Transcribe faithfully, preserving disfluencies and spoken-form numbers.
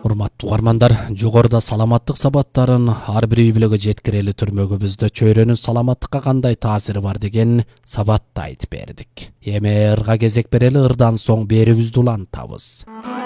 Урматтуу угармандар, жогоруда саламаттык сабаттарын ар бир үй-бүлөгө жеткирели түрмөгүбүздө чөйрөнүн саламаттыкка кандай таасири бар деген сабатты айтып бердик. Эми ырга кезек берели, ырдан соң берүүбүздү улантабыз.